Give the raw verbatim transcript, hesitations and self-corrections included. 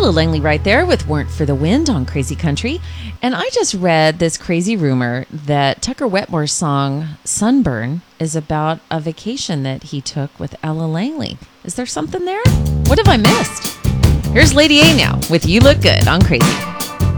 Ella Langley right there with Weren't for the Wind on Crazy Country. And I just read this crazy rumor that Tucker Wetmore's song Sunburn is about a vacation that he took with Ella Langley. Is there something there? What have I missed? Here's Lady A now with You Look Good on Crazy.